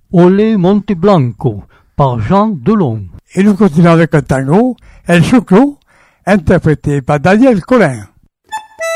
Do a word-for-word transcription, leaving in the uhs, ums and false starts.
Olé Monte Blanco par Jean Delon. Et nous continuons avec un tango, El Choclo, interprété par Daniel Collin.